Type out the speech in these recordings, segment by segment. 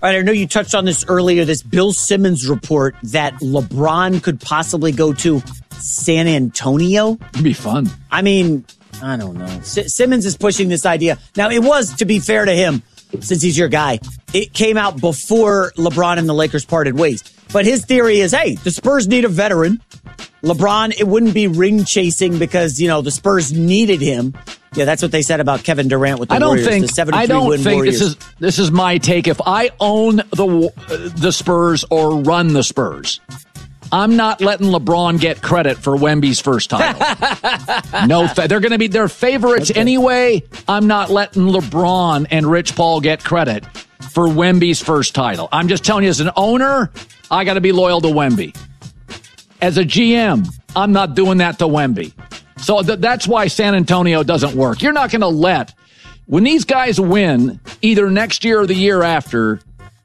All right, I know you touched on this earlier, this Bill Simmons report that LeBron could possibly go to San Antonio. It'd be fun. I mean, I don't know. Simmons is pushing this idea. Now, it was, to be fair to him, since he's your guy, it came out before LeBron and the Lakers parted ways. But his theory is, hey, the Spurs need a veteran. LeBron, it wouldn't be ring chasing because, the Spurs needed him. Yeah, that's what they said about Kevin Durant with the Warriors. I don't think this is my take. If I own the Spurs or run the Spurs, I'm not letting LeBron get credit for Wemby's first title. No, they're going to be their favorites anyway. I'm not letting LeBron and Rich Paul get credit for Wemby's first title. I'm just telling you, as an owner, I got to be loyal to Wemby. As a GM, I'm not doing that to Wemby. So that's why San Antonio doesn't work. You're not going to when these guys win, either next year or the year after,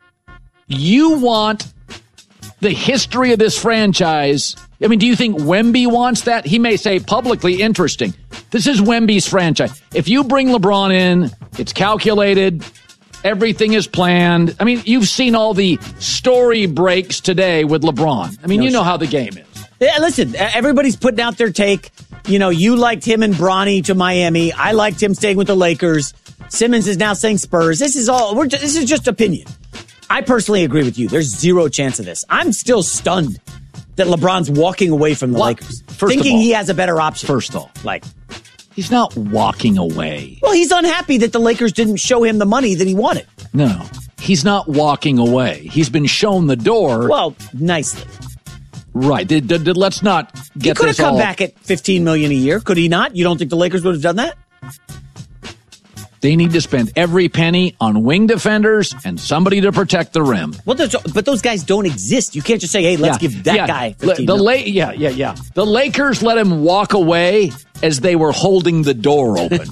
you want the history of this franchise. I mean, do you think Wemby wants that? He may say publicly, interesting. This is Wemby's franchise. If you bring LeBron in, it's calculated. Everything is planned. I mean, you've seen all the story breaks today with LeBron. I mean, you know how the game is. Yeah, listen, everybody's putting out their take. You liked him and Bronny to Miami. I liked him staying with the Lakers. Simmons is now saying Spurs. This is just opinion. I personally agree with you. There's zero chance of this. I'm still stunned that LeBron's walking away from the Lakers, thinking he has a better option. First of all, he's not walking away. Well, he's unhappy that the Lakers didn't show him the money that he wanted. No, he's not walking away. He's been shown the door. Well, nicely. Right. Let's not get this. He could have come back at $15 million a year. Could he not? You don't think the Lakers would have done that? They need to spend every penny on wing defenders and somebody to protect the rim. Well, but those guys don't exist. You can't just say, hey, let's give that guy $15 million. The Lakers let him walk away as they were holding the door open.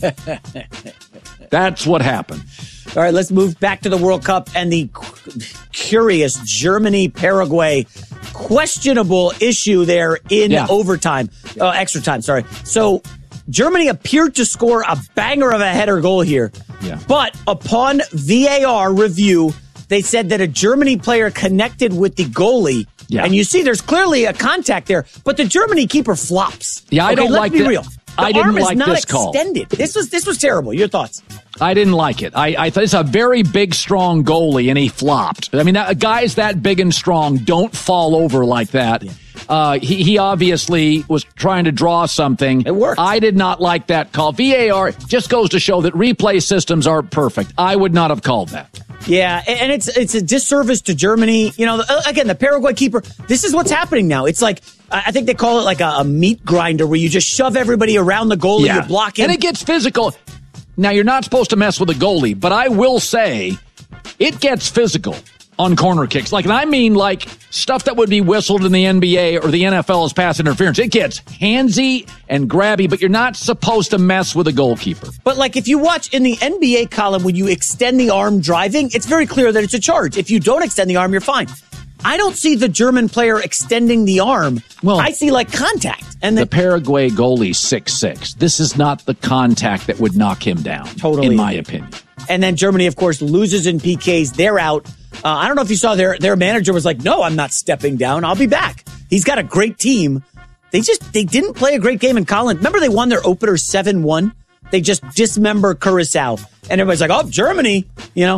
That's what happened. All right, let's move back to the World Cup and the curious Germany-Paraguay questionable issue there in extra time, sorry. So Germany appeared to score a banger of a header goal here. Yeah. But upon VAR review, they said that a Germany player connected with the goalie. Yeah. And you see there's clearly a contact there, but the Germany keeper flops. Yeah, I don't like that. Real. I didn't like this call. This was terrible. Your thoughts? I didn't like it. I thought it's a very big, strong goalie, and he flopped. I mean, guys that big and strong don't fall over like that. Yeah. He obviously was trying to draw something. It worked. I did not like that call. VAR just goes to show that replay systems aren't perfect. I would not have called that. Yeah, and it's a disservice to Germany. Again, the Paraguay keeper, this is what's happening now. It's like, I think they call it like a meat grinder where you just shove everybody around the goalie, you block him. And it gets physical. Now, you're not supposed to mess with a goalie, but I will say it gets physical on corner kicks. And I mean stuff that would be whistled in the NBA or the NFL as pass interference. It gets handsy and grabby, but you're not supposed to mess with a goalkeeper. But if you watch in the NBA column, when you extend the arm driving, it's very clear that it's a charge. If you don't extend the arm, you're fine. I don't see the German player extending the arm. Well, I see contact. And the Paraguay goalie's 6'6". This is not the contact that would knock him down, totally, in my opinion. And then Germany, of course, loses in PKs. They're out. I don't know if you saw their manager was like, no, I'm not stepping down. I'll be back. He's got a great team. They didn't play a great game in Colin. Remember they won their opener 7-1? They just dismember Curacao. And everybody's like, oh, Germany,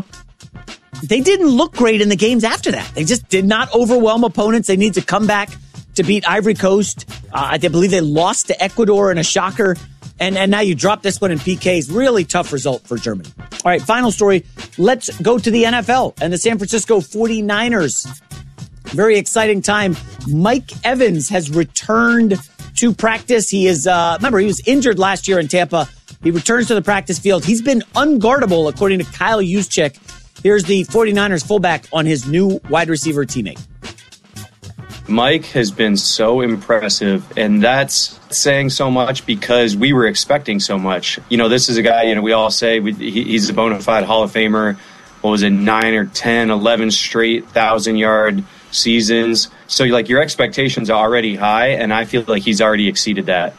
They didn't look great in the games after that. They just did not overwhelm opponents. They need to come back to beat Ivory Coast. I believe they lost to Ecuador in a shocker. And now you drop this one in PKs. Really tough result for Germany. All right, final story. Let's go to the NFL and the San Francisco 49ers. Very exciting time. Mike Evans has returned to practice. He is, remember, he was injured last year in Tampa. He returns to the practice field. He's been unguardable, according to Kyle Juszczyk. Here's the 49ers fullback on his new wide receiver teammate. Mike has been so impressive, and that's saying so much because we were expecting so much. This is a guy, we all say he's a bona fide Hall of Famer. What was it, 9 or 10, 11 straight 1,000-yard seasons? So, your expectations are already high, and I feel like he's already exceeded that.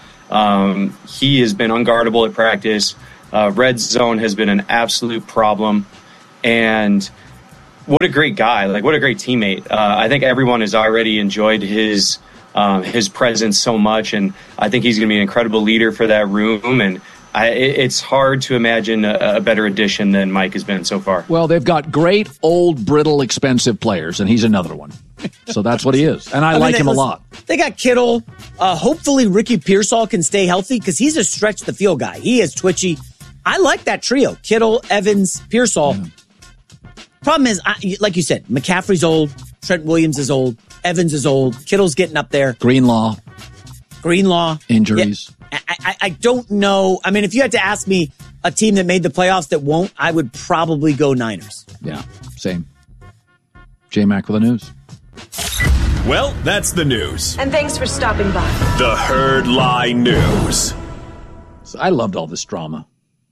He has been unguardable at practice. Red zone has been an absolute problem. And what a great guy! Like, what a great teammate. I think everyone has already enjoyed his presence so much, and I think he's going to be an incredible leader for that room. And it's hard to imagine a better addition than Mike has been so far. Well, they've got great, old, brittle, expensive players, and he's another one. So that's what he is. And I like him a lot. They got Kittle. Hopefully Ricky Pearsall can stay healthy because he's a stretch the field guy. He is twitchy. I like that trio. Kittle, Evans, Pearsall. Yeah. Problem is, like you said, McCaffrey's old. Trent Williams is old. Evans is old. Kittle's getting up there. Greenlaw. Injuries. Yeah, I don't know. I mean, if you had to ask me a team that made the playoffs that won't, I would probably go Niners. Yeah, same. J-Mac with the news. Well, that's the news. And thanks for stopping by. The Herd Lie News. So I loved all this drama.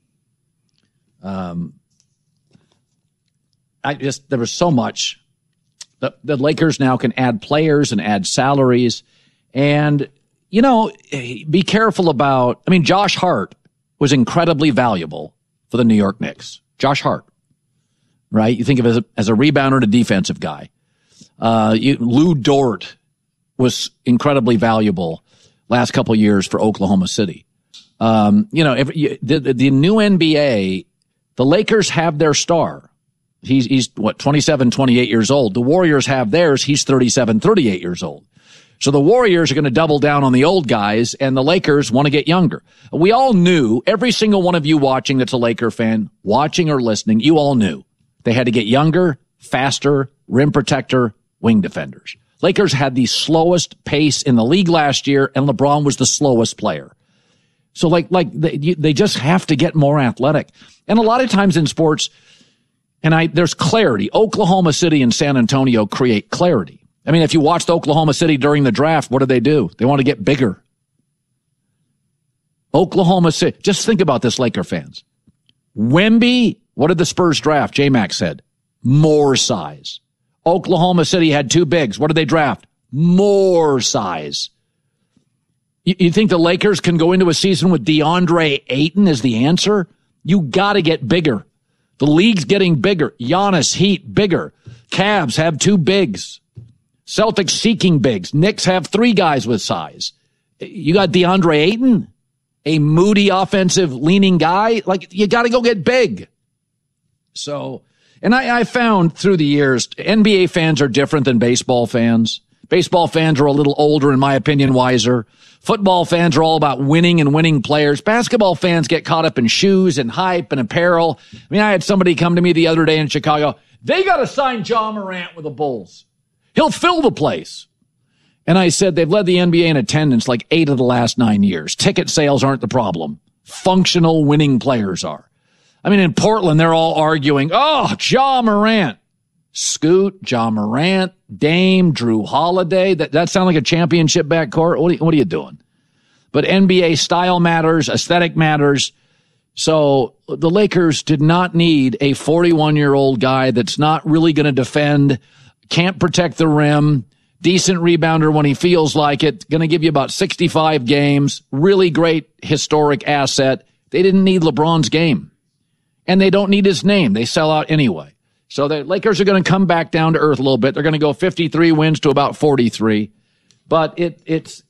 There was so much. The Lakers now can add players and add salaries. And, be careful about, Josh Hart was incredibly valuable for the New York Knicks. Josh Hart, right? You think of him as a rebounder and a defensive guy. Lou Dort was incredibly valuable last couple of years for Oklahoma City. The new NBA, the Lakers have their star. He's 27, 28 years old. The Warriors have theirs. He's 37, 38 years old. So the Warriors are going to double down on the old guys, and the Lakers want to get younger. We all knew, every single one of you watching that's a Laker fan, watching or listening, you all knew they had to get younger, faster, rim protector, wing defenders. Lakers had the slowest pace in the league last year, and LeBron was the slowest player. So they just have to get more athletic. And a lot of times in sports, there's clarity. Oklahoma City and San Antonio create clarity. If you watched Oklahoma City during the draft, what do? They want to get bigger. Oklahoma City, just think about this, Laker fans. Wemby, what did the Spurs draft? J-Mac said, more size. Oklahoma City had two bigs. What did they draft? More size. You think the Lakers can go into a season with DeAndre Ayton as the answer? You got to get bigger. The league's getting bigger. Giannis, Heat, bigger. Cavs have two bigs. Celtics seeking bigs. Knicks have three guys with size. You got DeAndre Ayton, a moody offensive leaning guy. You got to go get big. So, and I found through the years, NBA fans are different than baseball fans. Baseball fans are a little older, in my opinion, wiser. Football fans are all about winning and winning players. Basketball fans get caught up in shoes and hype and apparel. I had somebody come to me the other day in Chicago. They got to sign Ja Morant with the Bulls. He'll fill the place. And I said, they've led the NBA in attendance 8 of the last 9 years. Ticket sales aren't the problem. Functional winning players are. In Portland, they're all arguing, Ja Morant. Scoot, Ja Morant, Dame, Drew Holiday. That sound like a championship backcourt? What are you doing? But NBA style matters, aesthetic matters. So the Lakers did not need a 41-year-old guy that's not really going to defend, can't protect the rim, decent rebounder when he feels like it, going to give you about 65 games, really great historic asset. They didn't need LeBron's game. And they don't need his name. They sell out anyway. So the Lakers are going to come back down to earth a little bit. They're going to go 53 wins to about 43. But it's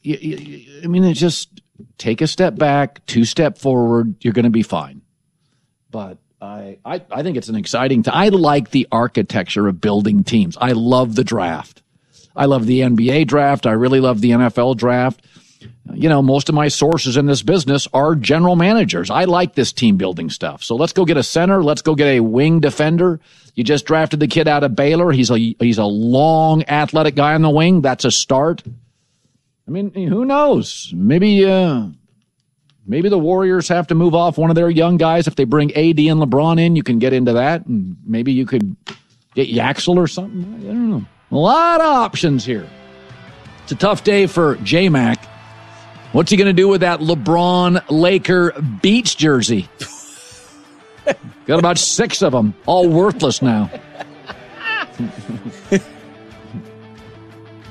just take a step back, 2 step forward. You're going to be fine. But I think it's an exciting time. I like the architecture of building teams. I love the draft. I love the NBA draft. I really love the NFL draft. Most of my sources in this business are general managers. I like this team building stuff. So let's go get a center. Let's go get a wing defender. You just drafted the kid out of Baylor. He's a long, athletic guy on the wing. That's a start. Who knows? Maybe the Warriors have to move off one of their young guys. If they bring AD and LeBron in, you can get into that. And maybe you could get Yaxel or something. I don't know. A lot of options here. It's a tough day for J-Mac. What's he going to do with that LeBron Laker beach jersey? Got about 6 of them, all worthless now.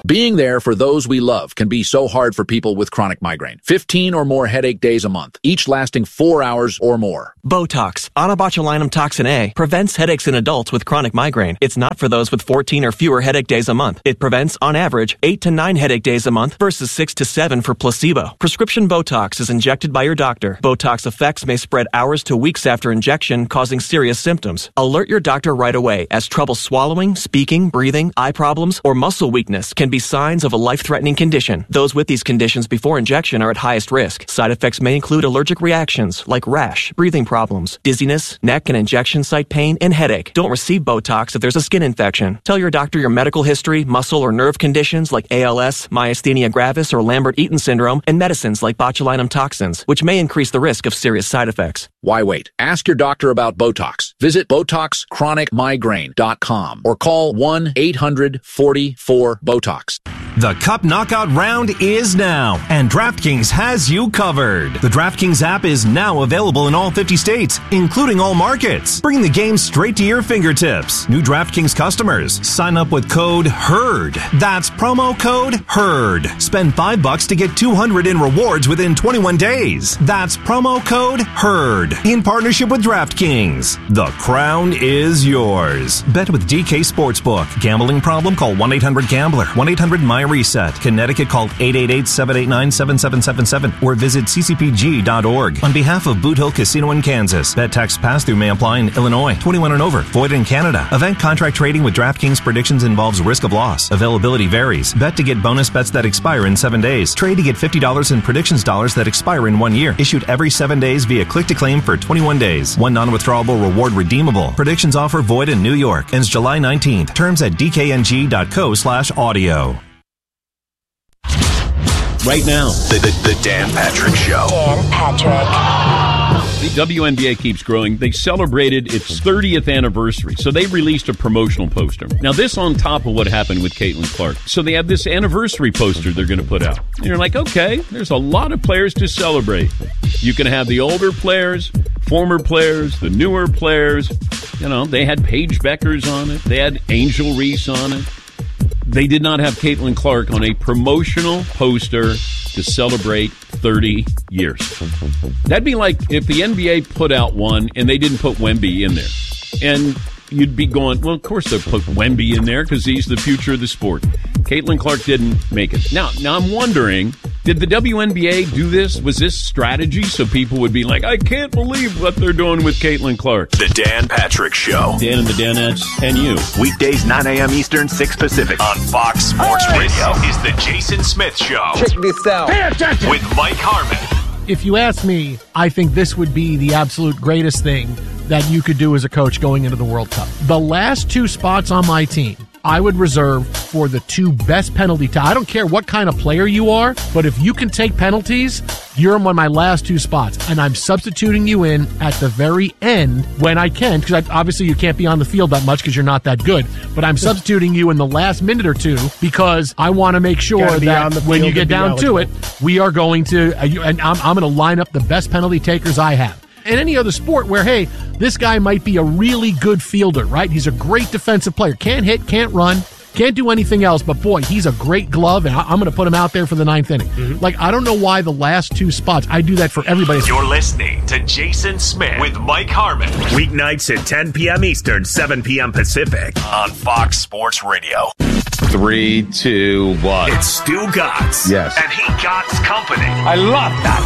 Being there for those we love can be so hard for people with chronic migraine. 15 or more headache days a month, each lasting 4 hours or more. Botox, onabotulinum toxin A, prevents headaches in adults with chronic migraine. It's not for those with 14 or fewer headache days a month. It prevents, on average, 8 to 9 headache days a month versus 6 to 7 for placebo. Prescription Botox is injected by your doctor. Botox effects may spread hours to weeks after injection, causing serious symptoms. Alert your doctor right away, as trouble swallowing, speaking, breathing, eye problems, or muscle weakness can be signs of a life-threatening condition. Those with these conditions before injection are at highest risk. Side effects may include allergic reactions like rash, breathing problems, dizziness, neck and injection site pain, and headache. Don't receive Botox if there's a skin infection. Tell your doctor your medical history, muscle or nerve conditions like ALS, myasthenia gravis, or Lambert-Eaton syndrome, and medicines like botulinum toxins, which may increase the risk of serious side effects. Why wait? Ask your doctor about Botox. Visit BotoxChronicMigraine.com or call 1-800-44-BOTOX. The Cup Knockout round is now, and DraftKings has you covered. The DraftKings app is now available in all 50 states, including all markets. Bring the game straight to your fingertips. New DraftKings customers, sign up with code HERD. That's promo code HERD. Spend $5 to get $200 in rewards within 21 days. That's promo code HERD. In partnership with DraftKings. The crown is yours. Bet with DK Sportsbook. Gambling problem? Call 1-800-GAMBLER. 1-800-MY-RESET. Connecticut, call 888-789-7777 or visit ccpg.org. On behalf of Boot Hill Casino in Kansas, bet tax pass-through may apply in Illinois. 21 and over. Void in Canada. Event contract trading with DraftKings predictions involves risk of loss. Availability varies. Bet to get bonus bets that expire in 7 days. Trade to get $50 in predictions dollars that expire in 1 year. Issued every 7 days via click-to-claim for 21 days. One non-withdrawable reward redeemable. Predictions offer void in New York. Ends July 19th. Terms at dkng.co/audio. Right now, the Dan Patrick Show. Dan Patrick. The WNBA keeps growing. They celebrated its 30th anniversary, so they released a promotional poster. Now, this on top of what happened with Caitlin Clark. So they have this anniversary poster they're going to put out. And you're like, okay, there's a lot of players to celebrate. You can have the older players, former players, the newer players. You know, they had Paige Beckers on it. They had Angel Reese on it. They did not have Caitlin Clark on a promotional poster to celebrate 30 years. That'd be like if the NBA put out one and they didn't put Wemby in there. And you'd be going, well, of course they'll put Wemby in there because he's the future of the sport. Caitlin Clark didn't make it. Now I'm wondering, did the WNBA do this? Was this strategy so people would be like, I can't believe what they're doing with Caitlin Clark? The Dan Patrick Show. Dan and the Danettes and you. Weekdays 9 a.m. Eastern, 6 Pacific. On Fox Sports Radio is the Jason Smith Show. Check this out. Pay attention. With Mike Harmon. If you ask me, I think this would be the absolute greatest thing that you could do as a coach going into the World Cup. The last 2 spots on my team, I would reserve for the 2 best penalty I don't care what kind of player you are, but if you can take penalties, you're on my last 2 spots. And I'm substituting you in at the very end when I can, because obviously you can't be on the field that much because you're not that good. But I'm substituting you in the last minute or 2 because I want to make sure that when you get down to it, we are going to, and I'm going to line up the best penalty takers I have. In any other sport where, hey, this guy might be a really good fielder, right? He's a great defensive player. Can't hit, can't run, can't do anything else, but boy, he's a great glove, and I'm going to put him out there for the 9th inning. Mm-hmm. Like, I don't know why the last 2 spots, I do that for everybody. You're listening to Jason Smith with Mike Harmon. Weeknights at 10 p.m. Eastern, 7 p.m. Pacific on Fox Sports Radio. 3, 2, 1. It's Stu Gatz. Yes. And he Gatz Company. I love that.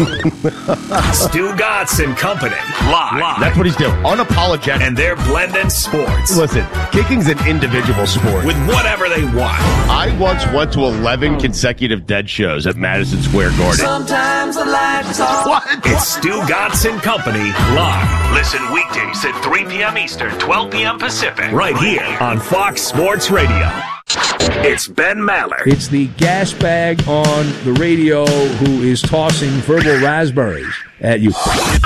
Stu Gatz and Company. Live. That's what he's doing. Unapologetic. And they're blending sports. Listen, kicking's an individual sport. With whatever they want. I once went to 11 consecutive Dead shows at Madison Square Garden. Sometimes the lights off. What? It's Stu Gatz and Company live. Listen weekdays at 3 p.m. Eastern, 12 p.m. Pacific. Right here on Fox Sports Radio. It's Ben Maller. It's the gas bag on the radio who is tossing verbal raspberries at you.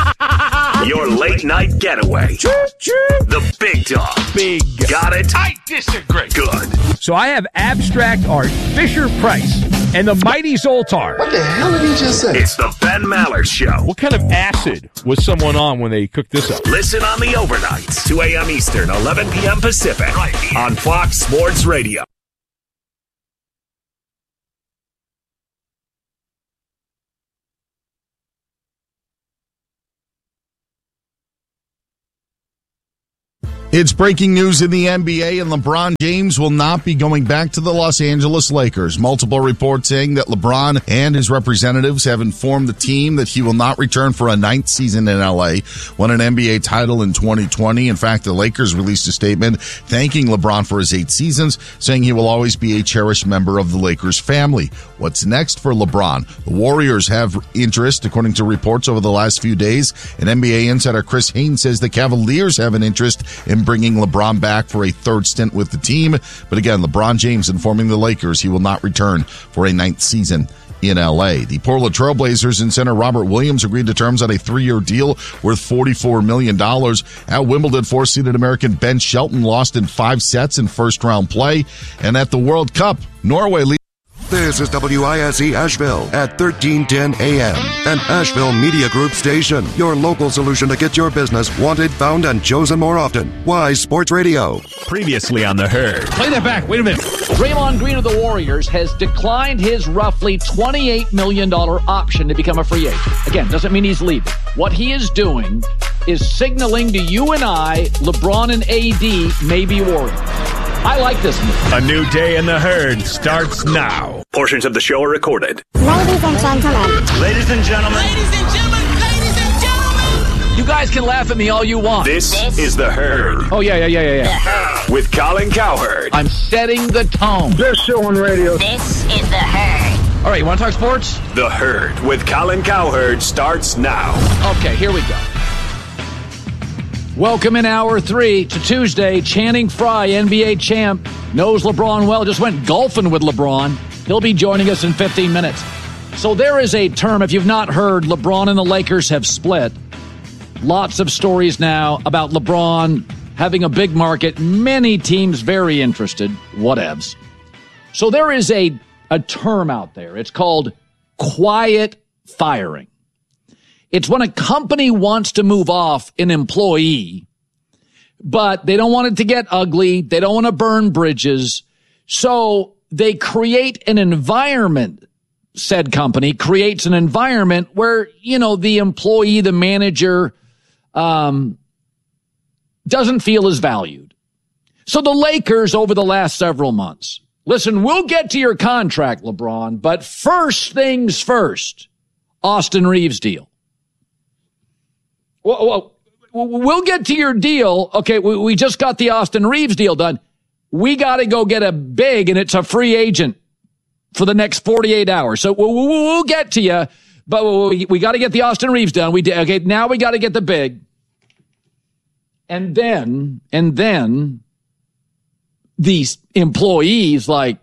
Your late night getaway. The big dog. Big. Got it? I disagree. Good. So I have abstract art, Fisher-Price, and the Mighty Zoltar. What the hell did he just say? It's the Ben Maller Show. What kind of acid was someone on when they cooked this up? Listen on the overnights, 2 a.m. Eastern, 11 p.m. Pacific, right here on Fox Sports Radio. It's breaking news in the NBA, and LeBron James will not be going back to the Los Angeles Lakers. Multiple reports saying that LeBron and his representatives have informed the team that he will not return for a 9th season in LA, won an NBA title in 2020. In fact, the Lakers released a statement thanking LeBron for his 8 seasons, saying he will always be a cherished member of the Lakers family. What's next for LeBron? The Warriors have interest, according to reports over the last few days. And NBA insider Chris Haynes says the Cavaliers have an interest in bringing LeBron back for a 3rd stint with the team. But again, LeBron James informing the Lakers he will not return for a 9th season in LA. The Portland Trailblazers and center Robert Williams agreed to terms on a 3-year deal worth $44 million. At Wimbledon, 4-seeded American Ben Shelton lost in 5 sets in first-round play. And at the World Cup, Norway leads. This is WISE Asheville at 1310 AM, an Asheville Media Group station. Your local solution to get your business wanted, found, and chosen more often. Wise Sports Radio. Previously on The Herd. Play that back. Wait a minute. Draymond Green of the Warriors has declined his roughly $28 million option to become a free agent. Again, doesn't mean he's leaving. What he is doing is signaling to you and I, LeBron and AD may be Warriors. I like this move. A new day in The Herd starts now. Portions of the show are recorded. Ladies and gentlemen. Ladies and gentlemen. Ladies and gentlemen. Ladies and gentlemen. You guys can laugh at me all you want. This is The Herd. Oh, yeah. The Herd. With Colin Cowherd. I'm setting the tone. Best show on radio. This is The Herd. All right, you want to talk sports? The Herd with Colin Cowherd starts now. Okay, here we go. Welcome in hour 3 to Tuesday. Channing Frye, NBA champ, knows LeBron well, just went golfing with LeBron. He'll be joining us in 15 minutes. So there is a term, if you've not heard, LeBron and the Lakers have split. Lots of stories now about LeBron having a big market, many teams very interested, whatevs. So there is a term out there. It's called quiet firing. It's when a company wants to move off an employee, but they don't want it to get ugly. They don't want to burn bridges. So they create an environment, said company creates an environment where, the employee, the manager, doesn't feel as valued. So the Lakers over the last several months, listen, we'll get to your contract, LeBron, but first things first, Austin Reeves deal. Well, we'll get to your deal. Okay, we just got the Austin Reeves deal done. We got to go get a big, and it's a free agent for the next 48 hours. So we'll get to you, but we got to get the Austin Reeves done. Okay, now we got to get the big. And then these employees like,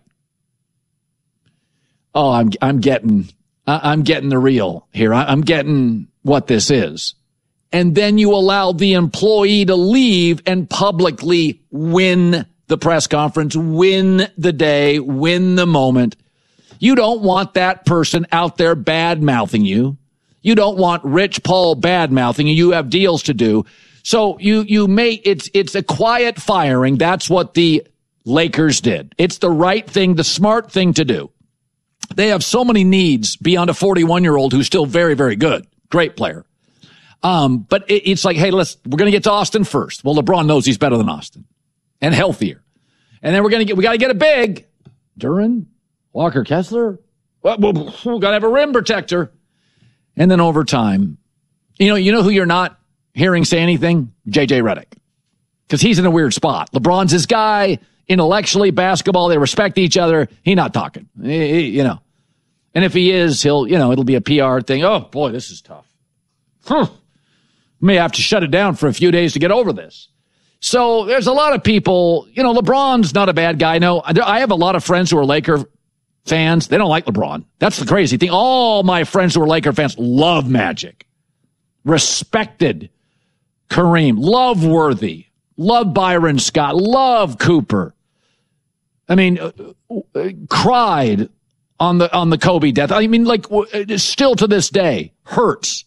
oh, I'm getting the real here. I'm getting what this is. And then you allow the employee to leave and publicly win the press conference, win the day, win the moment. You don't want that person out there bad-mouthing you. You don't want Rich Paul bad-mouthing you. You have deals to do. So it's a quiet firing. That's what the Lakers did. It's the right thing, the smart thing to do. They have so many needs beyond a 41-year-old who's still very, very good. Great player. But it's like, hey, we're going to get to Austin first. Well, LeBron knows he's better than Austin and healthier. And then we got to get a big. Duren, Walker Kessler. Well, we got to have a rim protector. And then over time, you know who you're not hearing say anything? JJ Redick. Because he's in a weird spot. LeBron's his guy, intellectually, basketball, they respect each other. He's not talking, And if he is, it'll be a PR thing. Oh, boy, this is tough. May have to shut it down for a few days to get over this. So there's a lot of people, LeBron's not a bad guy. No, I have a lot of friends who are Laker fans. They don't like LeBron. That's the crazy thing. All my friends who are Laker fans love Magic, respected Kareem, love Worthy, love Byron Scott, love Cooper. I mean, cried on the Kobe death. I mean, still to this day hurts.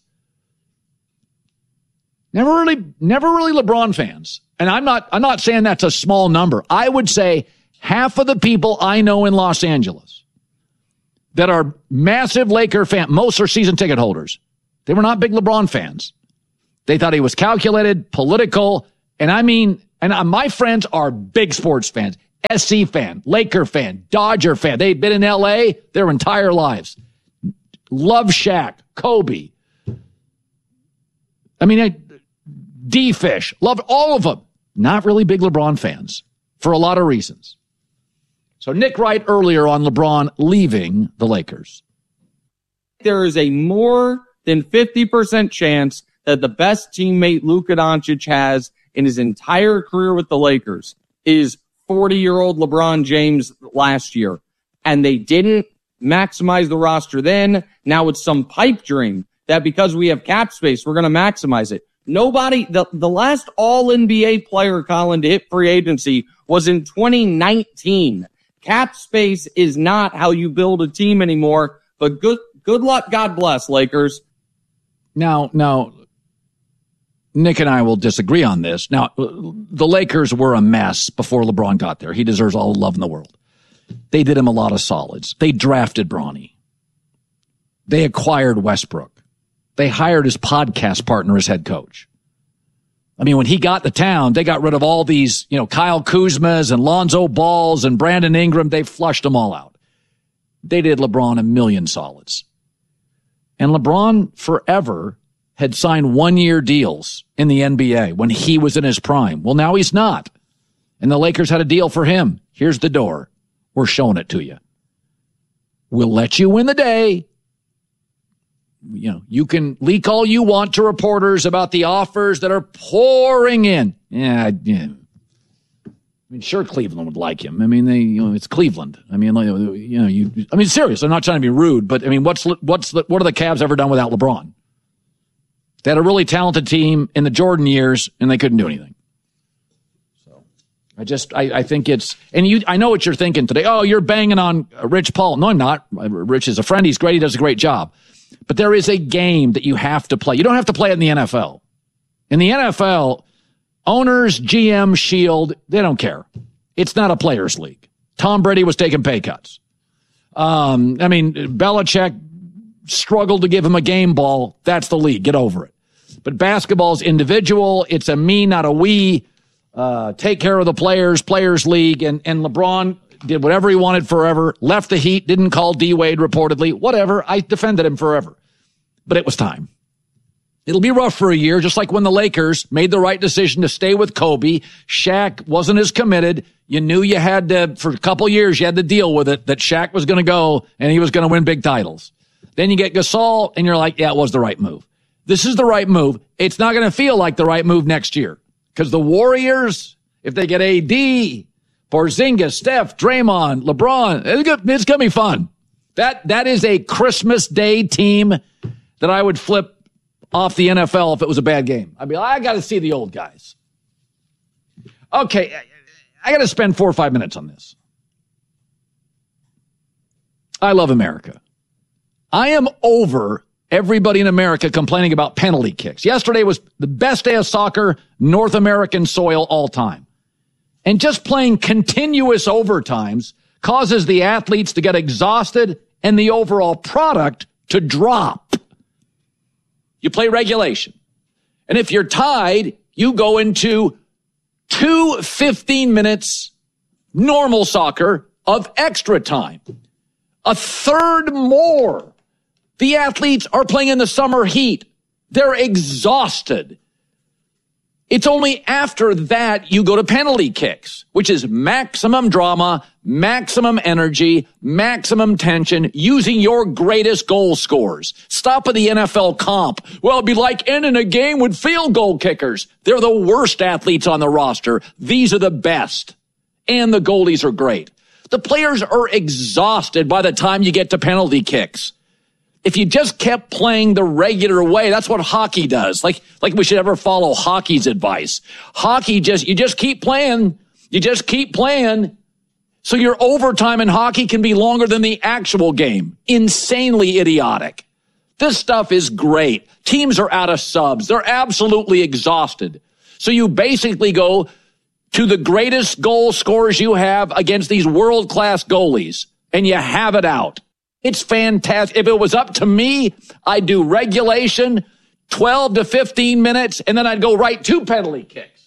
Never really LeBron fans. And I'm not saying that's a small number. I would say half of the people I know in Los Angeles that are massive Laker fans, most are season ticket holders. They were not big LeBron fans. They thought he was calculated, political, and I mean And my friends are big sports fans. SC fan, Laker fan, Dodger fan. They've been in L.A. their entire lives. Love Shaq, Kobe. I mean, D-Fish. Loved all of them. Not really big LeBron fans for a lot of reasons. So Nick Wright earlier on LeBron leaving the Lakers. There is a more than 50% chance that the best teammate Luka Doncic has in his entire career with the Lakers is 40-year-old LeBron James last year. And they didn't maximize the roster then. Now it's some pipe dream that because we have cap space, we're going to maximize it. Nobody, the last all-NBA player, Colin, to hit free agency was in 2019. Cap space is not how you build a team anymore, but good luck. God bless, Lakers. Now, Nick and I will disagree on this. Now, the Lakers were a mess before LeBron got there. He deserves all the love in the world. They did him a lot of solids. They drafted Bronny. They acquired Westbrook. They hired his podcast partner as head coach. I mean, when he got to town, they got rid of all these, Kyle Kuzmas and Lonzo Balls and Brandon Ingram. They flushed them all out. They did LeBron a million solids. And LeBron forever had signed 1-year deals in the NBA when he was in his prime. Well, now he's not. And the Lakers had a deal for him. Here's the door. We're showing it to you. We'll let you win the day. You can leak all you want to reporters about the offers that are pouring in. Yeah. I mean, sure, Cleveland would like him. I mean, it's Cleveland. I mean, serious. I'm not trying to be rude, but I mean, what are the Cavs ever done without LeBron? They had a really talented team in the Jordan years, and they couldn't do anything. So, I think it's, and I know what you're thinking today. Oh, you're banging on Rich Paul. No, I'm not. Rich is a friend. He's great. He does a great job. But there is a game that you have to play. You don't have to play it in the NFL. In the NFL, owners, GM, Shield, they don't care. It's not a players' league. Tom Brady was taking pay cuts. Belichick struggled to give him a game ball. That's the league. Get over it. But basketball's individual. It's a me, not a we. Take care of the players' league. And LeBron did whatever he wanted forever, left the Heat, didn't call D-Wade reportedly, whatever. I defended him forever. But it was time. It'll be rough for a year, just like when the Lakers made the right decision to stay with Kobe. Shaq wasn't as committed. You knew you had to, for a couple years, you had to deal with it, that Shaq was going to go and he was going to win big titles. Then you get Gasol and you're like, yeah, it was the right move. This is the right move. It's not going to feel like the right move next year because the Warriors, if they get AD, Porzingis, Steph, Draymond, LeBron, it's going to be fun. That is a Christmas Day team that I would flip off the NFL if it was a bad game. I'd be like, I got to see the old guys. Okay, I got to spend 4 or 5 minutes on this. I love America. I am over everybody in America complaining about penalty kicks. Yesterday was the best day of soccer, North American soil all time. And just playing continuous overtimes causes the athletes to get exhausted and the overall product to drop. You play regulation. And if you're tied, you go into 2 15 minutes normal soccer of extra time. A third more. The athletes are playing in the summer heat. They're exhausted. It's only after that you go to penalty kicks, which is maximum drama, maximum energy, maximum tension, using your greatest goal scorers. Stop with the NFL comp. Well, it'd be like ending a game with field goal kickers. They're the worst athletes on the roster. These are the best. And the goalies are great. The players are exhausted by the time you get to penalty kicks. If you just kept playing the regular way, that's what hockey does. Like we should ever follow hockey's advice. Hockey you just keep playing. You just keep playing. So your overtime in hockey can be longer than the actual game. Insanely idiotic. This stuff is great. Teams are out of subs. They're absolutely exhausted. So you basically go to the greatest goal scorers you have against these world-class goalies, and you have it out. It's fantastic. If it was up to me, I'd do regulation, 12 to 15 minutes, and then I'd go right to penalty kicks.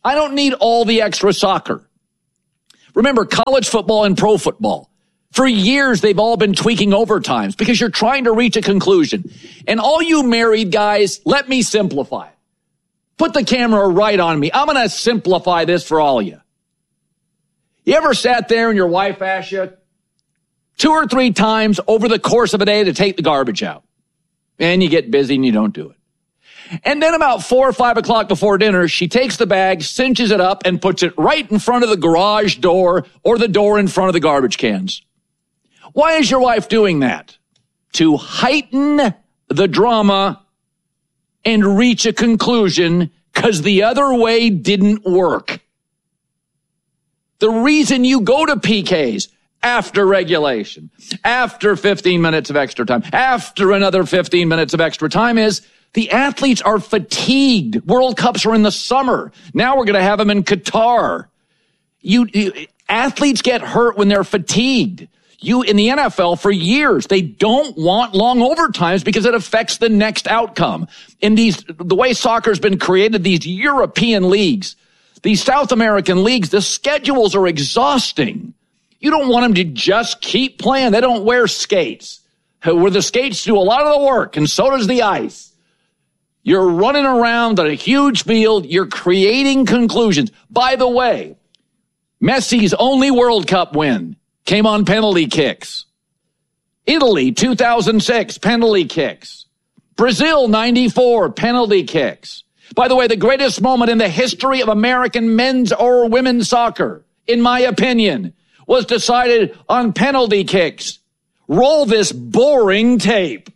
I don't need all the extra soccer. Remember, college football and pro football, for years they've all been tweaking overtimes because you're trying to reach a conclusion. And all you married guys, let me simplify it. Put the camera right on me. I'm going to simplify this for all of you. You ever sat there and your wife asked you 2 or 3 times over the course of a day to take the garbage out? And you get busy and you don't do it. And then about 4 or 5 o'clock before dinner, she takes the bag, cinches it up, and puts it right in front of the garage door or the door in front of the garbage cans. Why is your wife doing that? To heighten the drama and reach a conclusion, because the other way didn't work. The reason you go to PKs after regulation, after 15 minutes of extra time, after another 15 minutes of extra time is the athletes are fatigued. World Cups are in the summer. Now we're going to have them in Qatar. Athletes get hurt when they're fatigued. In the NFL for years, they don't want long overtimes because it affects the next outcome. In the way soccer's been created, these European leagues, these South American leagues, the schedules are exhausting. You don't want them to just keep playing. They don't wear skates, where the skates do a lot of the work, and so does the ice. You're running around on a huge field. You're creating conclusions. By the way, Messi's only World Cup win came on penalty kicks. Italy, 2006, penalty kicks. Brazil, 94, penalty kicks. By the way, the greatest moment in the history of American men's or women's soccer, in my opinion, was decided on penalty kicks. Roll this boring tape.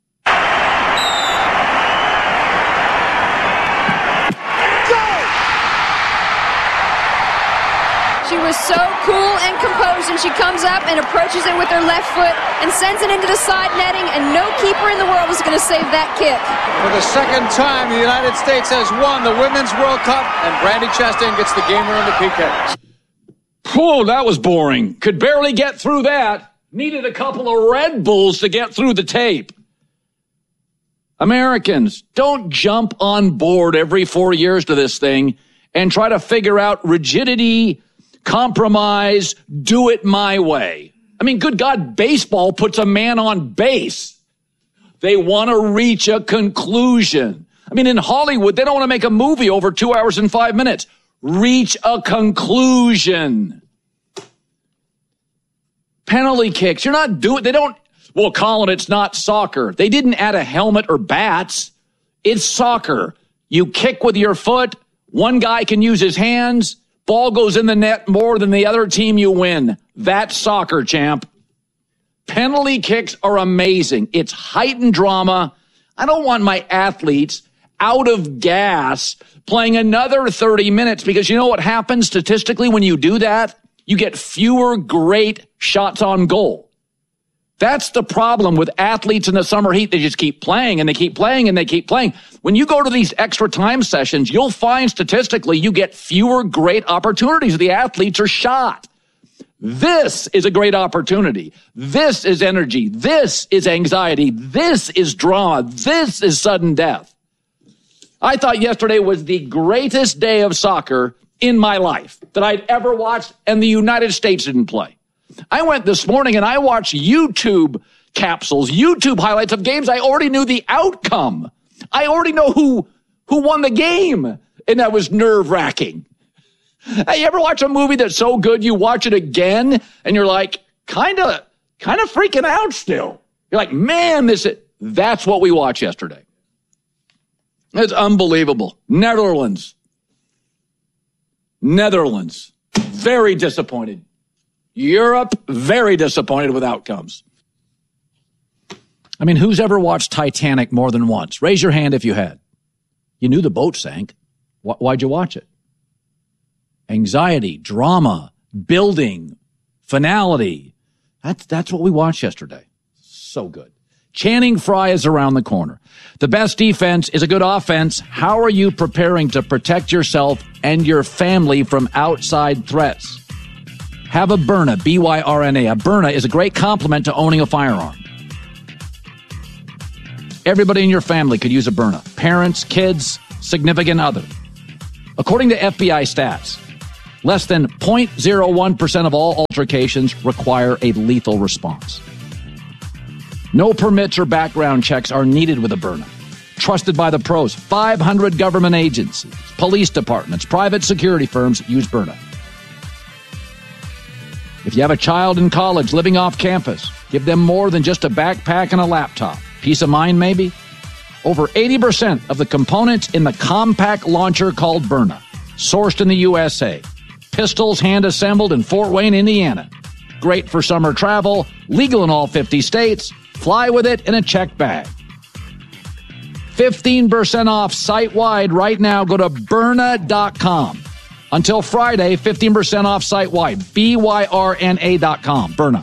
She was so cool and composed, and she comes up and approaches it with her left foot and sends it into the side netting, and no keeper in the world is going to save that kick. For the second time, the United States has won the Women's World Cup, and Brandi Chastain gets the game winner in the PK. Oh, that was boring. Could barely get through that. Needed a couple of Red Bulls to get through the tape. Americans, don't jump on board every 4 years to this thing and try to figure out rigidity, compromise, do it my way. I mean, good God, baseball puts a man on base. They want to reach a conclusion. I mean, in Hollywood, they don't want to make a movie over 2 hours and 5 minutes. Reach a conclusion. Penalty kicks. You're not doing, they don't, well, Colin, it's not soccer. They didn't add a helmet or bats. It's soccer. You kick with your foot. One guy can use his hands. Ball goes in the net more than the other team, you win. That's soccer, champ. Penalty kicks are amazing. It's heightened drama. I don't want my athletes out of gas playing another 30 minutes because you know what happens statistically when you do that? You get fewer great shots on goal. That's the problem with athletes in the summer heat. They just keep playing and they keep playing and they keep playing. When you go to these extra time sessions, you'll find statistically you get fewer great opportunities. The athletes are shot. This is a great opportunity. This is energy. This is anxiety. This is drama. This is sudden death. I thought yesterday was the greatest day of soccer in my life that I'd ever watched, and the United States didn't play. I went this morning and I watched YouTube capsules, YouTube highlights of games. I already knew the outcome. I already know who won the game, and that was nerve-wracking. Hey, you ever watch a movie that's so good you watch it again and you're like, kind of freaking out still. You're like, man, that's what we watched yesterday. It's unbelievable. Netherlands. Very disappointed. Europe, very disappointed with outcomes. I mean, who's ever watched Titanic more than once? Raise your hand if you had. You knew the boat sank. Why'd you watch it? Anxiety, drama, building, finality. That's what we watched yesterday. So good. Channing Frye is around the corner. The best defense is a good offense. How are you preparing to protect yourself and your family from outside threats? Have a Byrna, B-Y-R-N-A. A Byrna is a great complement to owning a firearm. Everybody in your family could use a Byrna. Parents, kids, significant other. According to FBI stats, less than 0.01% of all altercations require a lethal response. No permits or background checks are needed with a Byrna. Trusted by the pros, 500 government agencies, police departments, private security firms use Byrna. If you have a child in college living off campus, give them more than just a backpack and a laptop. Peace of mind, maybe? Over 80% of the components in the compact launcher called Byrna, sourced in the USA. Pistols hand-assembled in Fort Wayne, Indiana. Great for summer travel, legal in all 50 states. Fly with it in a checked bag. 15% off site-wide right now. Go to Byrna.com. Until Friday, 15% off site-wide. BYRNA.com. Byrna.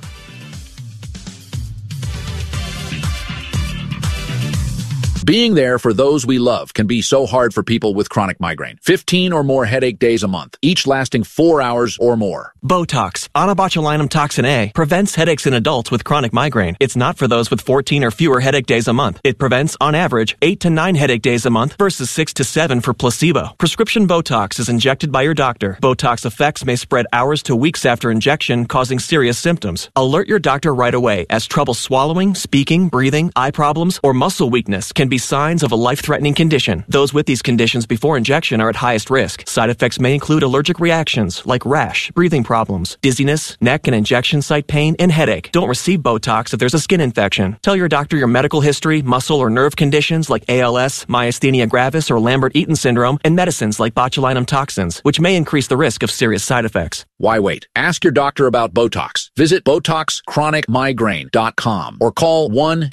Being there for those we love can be so hard for people with chronic migraine. 15 or more headache days a month, each lasting 4 hours or more. Botox, onabotulinum toxin A, prevents headaches in adults with chronic migraine. It's not for those with 14 or fewer headache days a month. It prevents, on average, 8 to 9 headache days a month versus 6 to 7 for placebo. Prescription Botox is injected by your doctor. Botox effects may spread hours to weeks after injection, causing serious symptoms. Alert your doctor right away, as trouble swallowing, speaking, breathing, eye problems, or muscle weakness can be signs of a life-threatening condition. Those with these conditions before injection are at highest risk. Side effects may include allergic reactions like rash, breathing problems, dizziness, neck and injection site pain, and headache. Don't receive Botox if there's a skin infection. Tell your doctor your medical history, muscle or nerve conditions like ALS, myasthenia gravis, or Lambert-Eaton syndrome, and medicines like botulinum toxins, which may increase the risk of serious side effects. Why wait? Ask your doctor about Botox. Visit BotoxChronicMigraine.com or call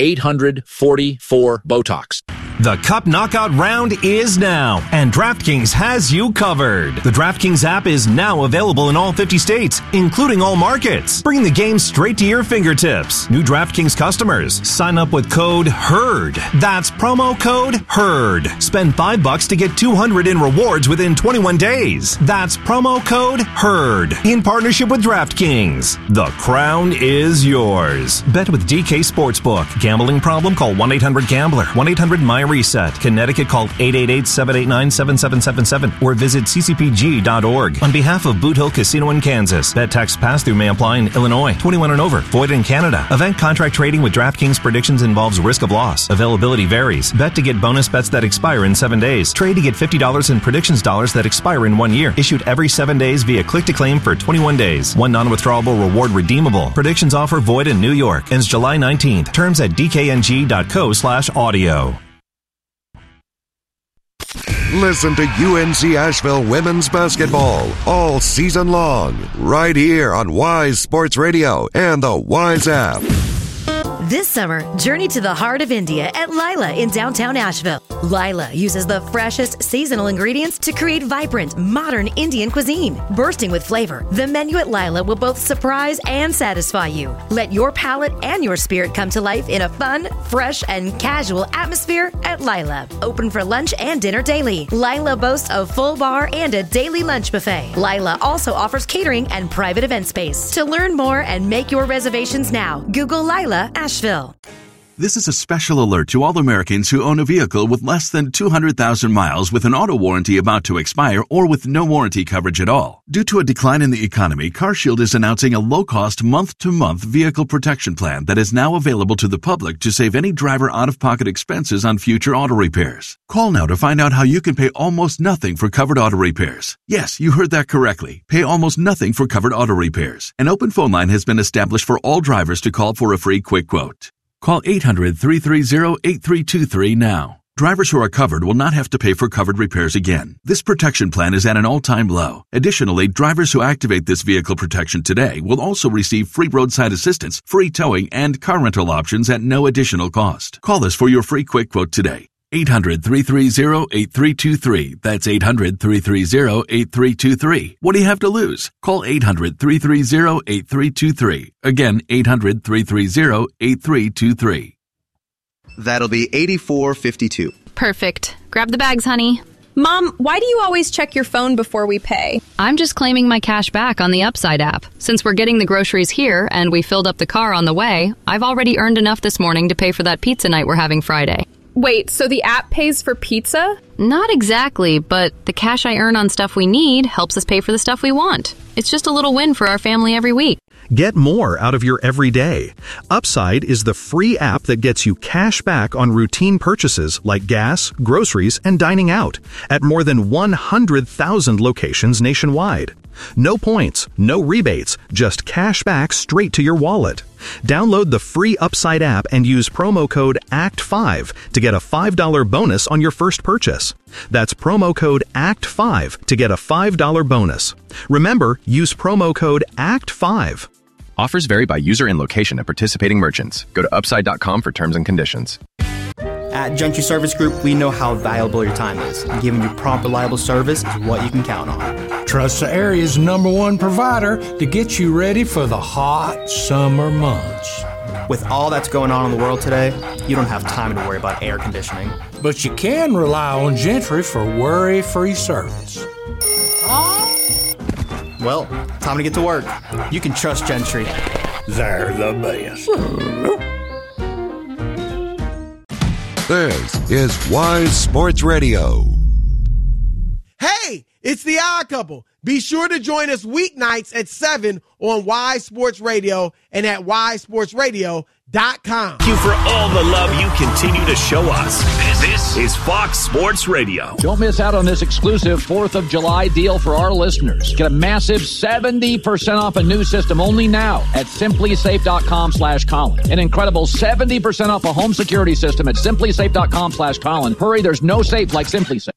1-800-44-BOTOX. The Cup Knockout round is now, and DraftKings has you covered. The DraftKings app is now available in all 50 states, including all markets. Bring the game straight to your fingertips. New DraftKings customers, sign up with code HERD. That's promo code HERD. Spend $5 to get $200 in rewards within 21 days. That's promo code HERD. In partnership with DraftKings. The crown is yours. Bet with DK Sportsbook. Gambling problem? Call 1-800-GAMBLER. 1-800-MY-RESET. Connecticut, call 888-789-7777 or visit ccpg.org. On behalf of Boot Hill Casino in Kansas, bet tax pass-through may apply in Illinois. 21 and over. Void in Canada. Event contract trading with DraftKings predictions involves risk of loss. Availability varies. Bet to get bonus bets that expire in 7 days. Trade to get $50 in predictions dollars that expire in 1 year. Issued every 7 days via click-to-claim for 21 days. One non-withdrawable reward redeemable. Predictions offer void in New York. Ends July 19th. Terms at dkng.co/audio. Listen to UNC Asheville women's basketball all season long, right here on Wise Sports Radio and the Wise app. This summer, journey to the heart of India at Lila in downtown Asheville. Lila uses the freshest seasonal ingredients to create vibrant, modern Indian cuisine. Bursting with flavor, the menu at Lila will both surprise and satisfy you. Let your palate and your spirit come to life in a fun, fresh, and casual atmosphere at Lila. Open for lunch and dinner daily. Lila boasts a full bar and a daily lunch buffet. Lila also offers catering and private event space. To learn more and make your reservations now, Google Lila Asheville. This is a special alert to all Americans who own a vehicle with less than 200,000 miles with an auto warranty about to expire or with no warranty coverage at all. Due to a decline in the economy, CarShield is announcing a low-cost month-to-month vehicle protection plan that is now available to the public to save any driver out-of-pocket expenses on future auto repairs. Call now to find out how you can pay almost nothing for covered auto repairs. Yes, you heard that correctly. Pay almost nothing for covered auto repairs. An open phone line has been established for all drivers to call for a free quick quote. Call 800-330-8323 now. Drivers who are covered will not have to pay for covered repairs again. This protection plan is at an all-time low. Additionally, drivers who activate this vehicle protection today will also receive free roadside assistance, free towing, and car rental options at no additional cost. Call us for your free quick quote today. 800-330-8323. That's 800-330-8323. What do you have to lose? Call 800-330-8323. Again, 800-330-8323. That'll be $84.52. Perfect. Grab the bags, honey. Mom, why do you always check your phone before we pay? I'm just claiming my cash back on the Upside app. Since we're getting the groceries here and we filled up the car on the way, I've already earned enough this morning to pay for that pizza night we're having Friday. Wait, so the app pays for pizza? Not exactly, but the cash I earn on stuff we need helps us pay for the stuff we want. It's just a little win for our family every week. Get more out of your everyday. Upside is the free app that gets you cash back on routine purchases like gas, groceries, and dining out at more than 100,000 locations nationwide. No points, no rebates, just cash back straight to your wallet. Download the free Upside app and use promo code ACT5 to get a $5 bonus on your first purchase. That's promo code ACT5 to get a $5 bonus. Remember, use promo code ACT5. Offers vary by user and location at participating merchants. Go to upside.com for terms and conditions. At Gentry Service Group, we know how valuable your time is. Giving you prompt, reliable service is what you can count on. Trust the area's #1 provider to get you ready for the hot summer months. With all that's going on in the world today, you don't have time to worry about air conditioning. But you can rely on Gentry for worry-free service. Well, time to get to work. You can trust Gentry. They're the best. This is Wise Sports Radio. Hey, it's the Odd Couple. Be sure to join us weeknights at 7 on Wise Sports Radio and at wisesportsradio.com. Thank you for all the love you continue to show us. This is Fox Sports Radio. Don't miss out on this exclusive 4th of July deal for our listeners. Get a massive 70% off a new system only now at simplysafe.com/Colin. An incredible 70% off a home security system at simplysafe.com/Colin. Hurry, there's no safe like SimpliSafe.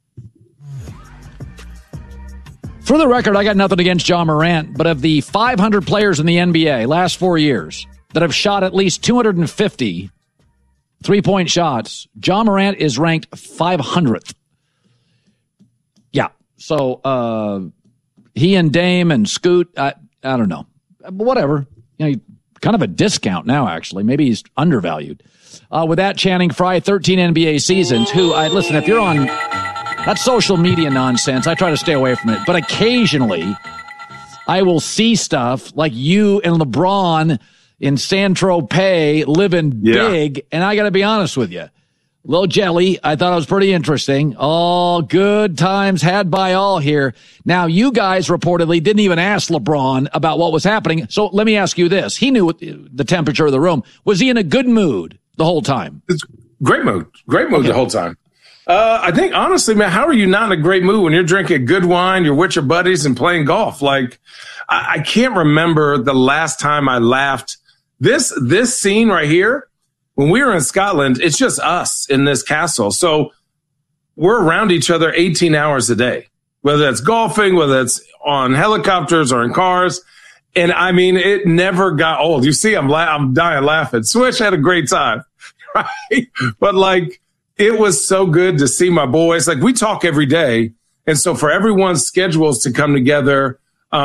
For the record, I got nothing against Ja Morant, but of the 500 players in the NBA last 4 years that have shot at least 250 three-point shots, Ja Morant is ranked 500th. Yeah, so he and Dame and Scoot, I don't know. Whatever. You know, kind of a discount now, actually. Maybe he's undervalued. With that, Channing Frye, 13 NBA seasons, listen, if you're on that social media nonsense, I try to stay away from it. But occasionally, I will see stuff like you and LeBron in Saint-Tropez living big, and I got to be honest with you. Little jelly, I thought it was pretty interesting. All good times had by all here. Now, you guys reportedly didn't even ask LeBron about what was happening. So let me ask you this. He knew the temperature of the room. Was he in a good mood the whole time? It's great mood. Great mood the whole time. I think, honestly, man, how are you not in a great mood when you're drinking good wine, you're with your buddies, and playing golf? Like, I can't remember the last time I laughed. This scene right here, when we were in Scotland, it's just us in this castle. So we're around each other 18 hours a day, whether that's golfing, whether it's on helicopters or in cars. And I mean, it never got old. You see, I'm dying laughing. Swish had a great time, right? But like, it was so good to see my boys. Like, we talk every day. And so for everyone's schedules to come together,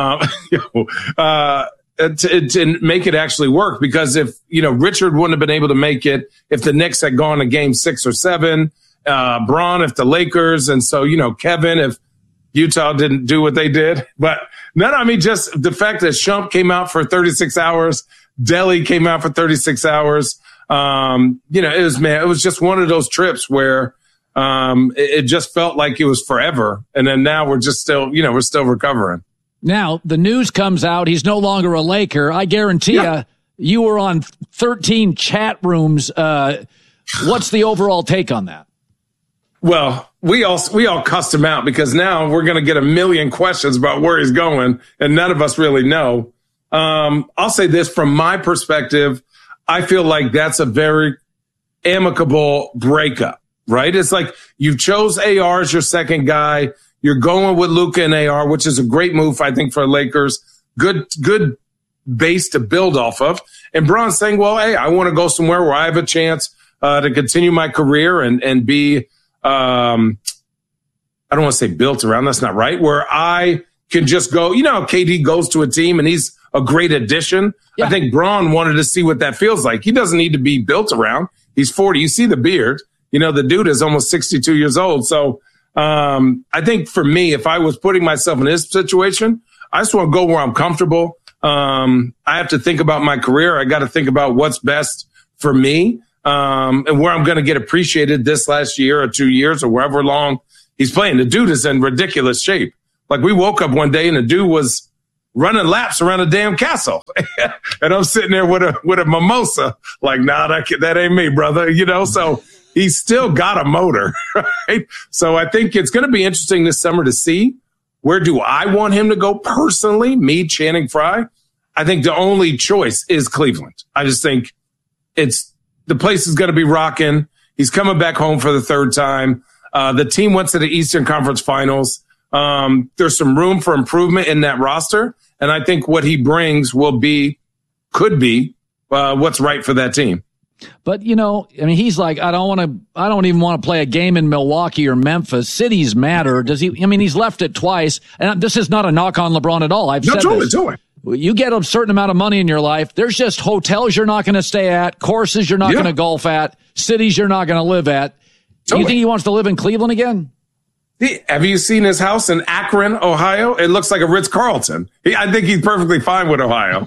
to make it actually work, because if, Richard wouldn't have been able to make it if the Knicks had gone to game 6 or 7, Bron if the Lakers, and so, Kevin if Utah didn't do what they did. But just the fact that Shump came out for 36 hours, Delhi came out for 36 hours. It was just one of those trips where it just felt like it was forever. And then now we're just still, we're still recovering. Now, the news comes out. He's no longer a Laker. I guarantee you were on 13 chat rooms. What's the overall take on that? Well, we all cussed him out because now we're going to get a million questions about where he's going, and none of us really know. I'll say this from my perspective. I feel like that's a very amicable breakup, right? It's like you chose AR as your second guy. You're going with Luka and AR, which is a great move, I think, for Lakers. Good base to build off of. And Bron's saying, well, hey, I want to go somewhere where I have a chance to continue my career and be, I don't want to say built around. That's not right. Where I can just go, KD goes to a team and he's a great addition. Yeah. I think Bron wanted to see what that feels like. He doesn't need to be built around. He's 40. You see the beard. The dude is almost 62 years old. So, I think for me, if I was putting myself in this situation, I just want to go where I'm comfortable. I have to think about my career. I got to think about what's best for me. and where I'm going to get appreciated this last year or 2 years or wherever long he's playing. The dude is in ridiculous shape. Like, we woke up one day and the dude was running laps around a damn castle. And I'm sitting there with a mimosa, like, nah, that ain't me, brother. You know, so he's still got a motor, right? So I think it's going to be interesting this summer to see, where do I want him to go personally, me, Channing Frye? I think the only choice is Cleveland. I just think the place is going to be rocking. He's coming back home for the third time. The team went to the Eastern Conference Finals. There's some room for improvement in that roster. And I think what he brings could be what's right for that team. But, you know, I mean, he's like, I don't even want to play a game in Milwaukee or Memphis. Cities matter. He's left it twice. And this is not a knock on LeBron at all. I've said this. Totally. You get a certain amount of money in your life. There's just hotels you're not going to stay at, courses you're not going to golf at, cities you're not going to live at. Do you think he wants to live in Cleveland again? Have you seen his house in Akron, Ohio? It looks like a Ritz-Carlton. I think he's perfectly fine with Ohio.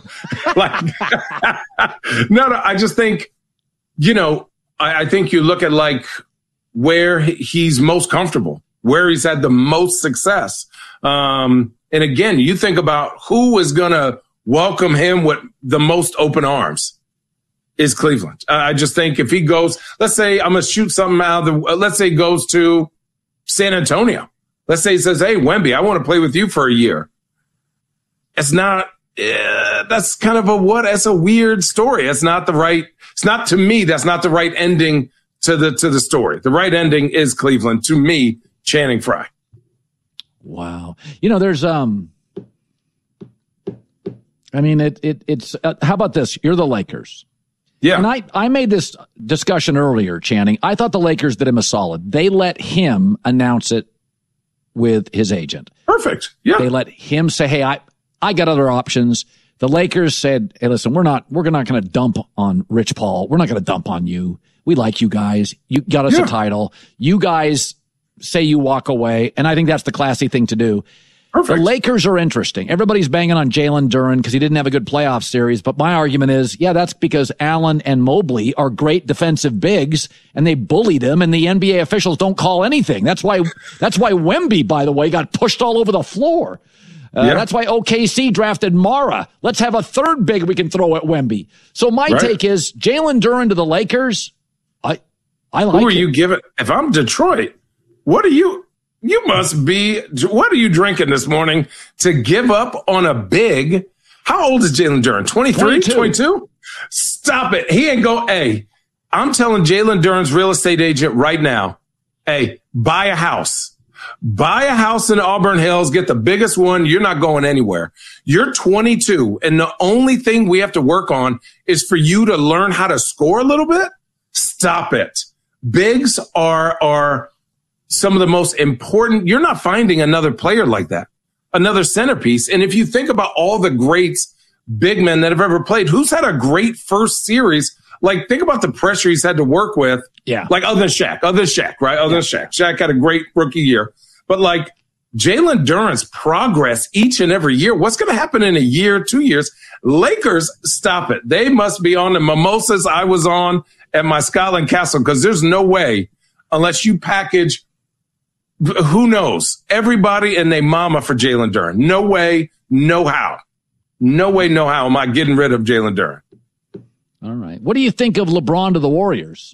No, I just think, you know, I think you look at like where he's most comfortable, where he's had the most success. And again, you think about who is going to welcome him with the most open arms is Cleveland. I just think if he goes, let's say I'm going to shoot something out of let's say he goes to San Antonio. Let's say he says, hey, Wemby, I want to play with you for a year. It's not, that's kind of that's a weird story. It's not to me, that's not the right ending to the story. The right ending is Cleveland, to me, Channing Frye. Wow. You know, there's, it's, how about this? You're the Lakers. Yeah. And I made this discussion earlier, Channing. I thought the Lakers did him a solid. They let him announce it with his agent. Perfect. Yeah. They let him say, hey, I got other options. The Lakers said, hey, listen, we're not going to dump on Rich Paul. We're not going to dump on you. We like you guys. You got us a title. You guys say you walk away. And I think that's the classy thing to do. Perfect. The Lakers are interesting. Everybody's banging on Jalen Duren because he didn't have a good playoff series. But my argument is, that's because Allen and Mobley are great defensive bigs and they bullied him and the NBA officials don't call anything. That's why Wemby, by the way, got pushed all over the floor. That's why OKC drafted Mara. Let's have a third big we can throw at Wemby. So my take is Jalen Duren to the Lakers. I like it. Who are you giving? If I'm Detroit, what are you drinking this morning to give up on a big? How old is Jalen Duren? 23, 22? Stop it. He ain't hey, I'm telling Jalen Duren's real estate agent right now, hey, buy a house. Buy a house in Auburn Hills, get the biggest one. You're not going anywhere. You're 22, and the only thing we have to work on is for you to learn how to score a little bit. Stop it. Bigs are some of the most important. You're not finding another player like that, another centerpiece. And if you think about all the greats, big men that have ever played, who's had a great first series? Like, think about the pressure he's had to work with. Yeah. Like, other than Shaq, right? Other than Shaq. Shaq had a great rookie year. But like Jalen Duren's progress each and every year, what's going to happen in a year, 2 years? Lakers, stop it. They must be on the mimosas I was on at my Scotland Castle, because there's no way, unless you package, who knows, everybody and their mama for Jalen Duren. No way, no how. No way, no how am I getting rid of Jalen Duren. All right. What do you think of LeBron to the Warriors?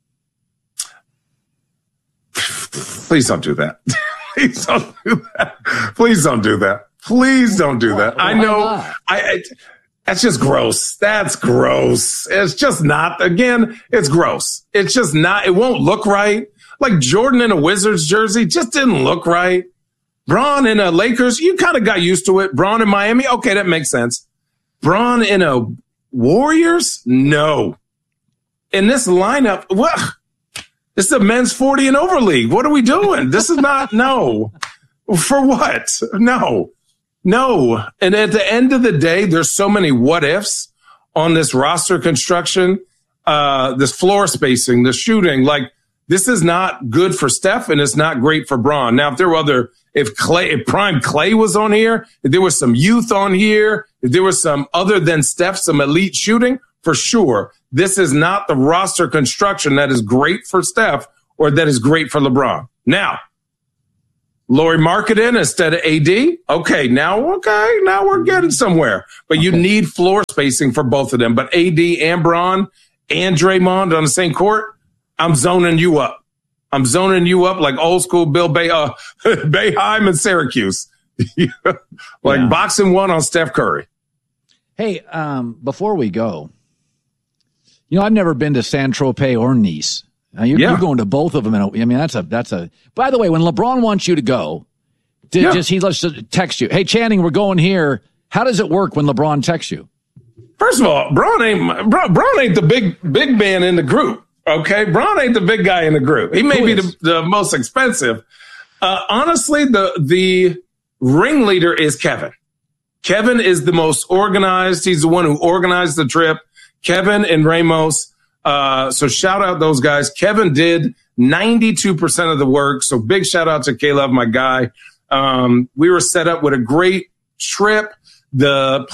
Please don't do that. Please don't do that. Please don't do that. Please don't do that. I know. That's just gross. That's gross. It's just not. Again, it's gross. It's just not. It won't look right. Like Jordan in a Wizards jersey just didn't look right. Bron in a Lakers, you kind of got used to it. Bron in Miami, okay, that makes sense. Bron in a Warriors, no. In this lineup, what? This is a men's 40 and over league. What are we doing? This is not, no. For what? No. And at the end of the day, there's so many what ifs on this roster construction, this floor spacing, the shooting. Like, this is not good for Steph and it's not great for Bron. Now, if there were if Prime Clay was on here, if there was some youth on here, if there was some other than Steph, some elite shooting, for sure, this is not the roster construction that is great for Steph or that is great for LeBron. Now, Lauri Markkanen instead of AD. Okay, now we're getting somewhere. But you need floor spacing for both of them. But AD and Bron and Draymond on the same court, I'm zoning you up. I'm zoning you up like old school Bill Boeheim and Syracuse. Boxing one on Steph Curry. Hey, before we go, I've never been to Saint-Tropez or Nice. You're going to both of them. That's a. By the way, when LeBron wants you to go, he lets text you. Hey, Channing, we're going here. How does it work when LeBron texts you? First of all, Bron ain't the big man in the group. Okay, Bron ain't the big guy in the group. He may be the most expensive. Honestly, the ringleader is Kevin. Kevin is the most organized. He's the one who organized the trip. Kevin and Ramos. So shout out those guys. Kevin did 92% of the work. So big shout out to Caleb, my guy. We were set up with a great trip. The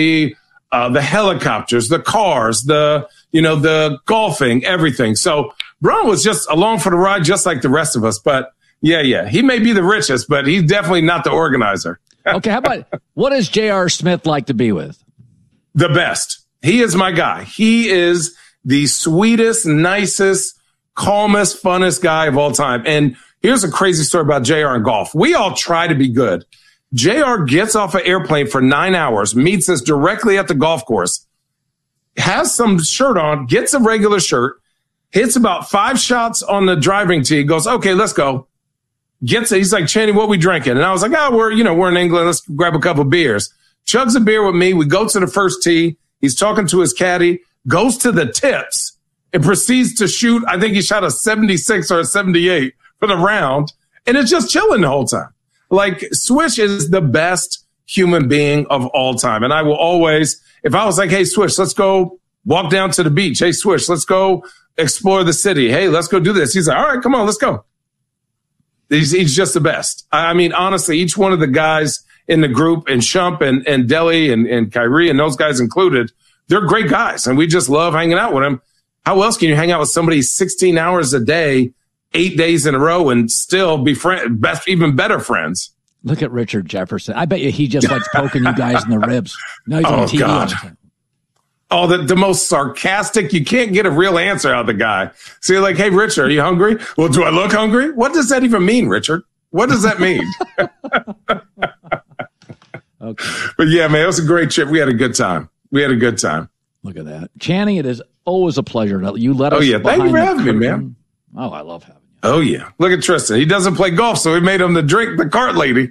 helicopters, the cars, the golfing, everything. So Bron was just along for the ride, just like the rest of us. But yeah, he may be the richest, but he's definitely not the organizer. Okay. How about what does J.R. Smith like to be with? The best. He is my guy. He is the sweetest, nicest, calmest, funnest guy of all time. And here's a crazy story about JR and golf. We all try to be good. JR gets off an airplane for 9 hours, meets us directly at the golf course, has some shirt on, gets a regular shirt, hits about 5 shots on the driving tee, goes, okay, let's go. He's like, Channing, what we drinking? And I was like, we're in England. Let's grab a couple beers. Chugs a beer with me. We go to the first tee. He's talking to his caddy. Goes to the tips and proceeds to shoot. I think he shot a 76 or a 78 for the round. And it's just chilling the whole time. Like, Swish is the best human being of all time. And I will always, if I was like, hey, Swish, let's go walk down to the beach. Hey, Swish, let's go explore the city. Hey, let's go do this. He's like, all right, come on, let's go. He's just the best. I mean, honestly, each one of the guys in the group, and Shump and Deli and Kyrie and those guys included, they're great guys, and we just love hanging out with them. How else can you hang out with somebody 16 hours a day, 8 days in a row, and still be even better friends? Look at Richard Jefferson. I bet you he just likes poking you guys in the ribs. No, he's on TV all the time. Oh, the most sarcastic. You can't get a real answer out of the guy. So you're like, hey, Richard, are you hungry? Well, do I look hungry? What does that even mean, Richard? What does that mean? Okay. But yeah, man, it was a great trip. We had a good time. Look at that. Channing, it is always a pleasure. You let us. Oh, yeah. Thank you for having me, man. Oh, I love having you. Oh, yeah. Look at Tristan. He doesn't play golf, so we made him the cart lady.